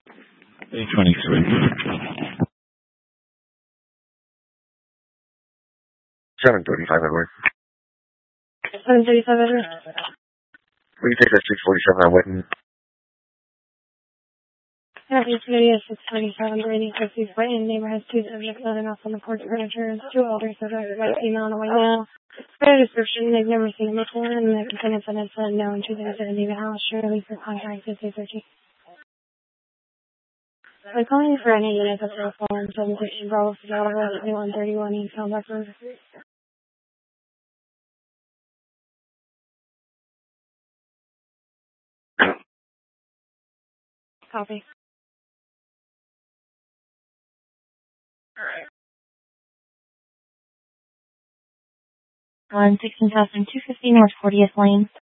823. 735 Edward. 735 Edward. Will you take that 647 on Whitten? Happy Studio 627, Brady 50 Brighton. Neighbor has 2 subjects living off on the porch furniture. 2 older subjects, a female and a white male. Their description, they've never seen him before, and the defendant said it's unknown to them in the house, surely for contract is 213. I'm calling for any units of the phone, 716 Bravo, Seattle, 2131 East Hellback Road. Copy. On 16,250 North 40th Lane.